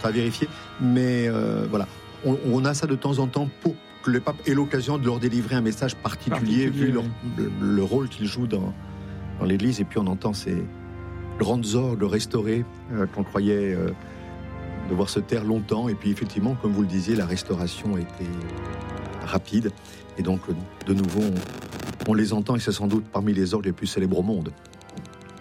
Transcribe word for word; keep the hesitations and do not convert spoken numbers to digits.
sera à vérifier. Mais euh, voilà, on, on a ça de temps en temps pour que le pape ait l'occasion de leur délivrer un message particulier, particulier vu leur, le, le rôle qu'ils jouent dans, dans l'Église. Et puis on entend ces grandes orgues restaurées euh, qu'on croyait euh, devoir se taire longtemps. Et puis effectivement, comme vous le disiez, la restauration a été rapide. Et donc, de nouveau, on, on les entend et c'est sans doute parmi les orgues les plus célèbres au monde.